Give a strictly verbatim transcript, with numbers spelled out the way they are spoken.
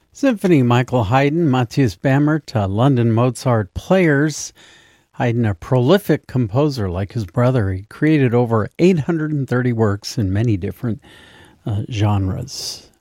Symphony, Michael Haydn, Matthias Bamert, uh, London Mozart players. Haydn, a prolific composer like his brother, he created over eight hundred thirty works in many different uh, genres.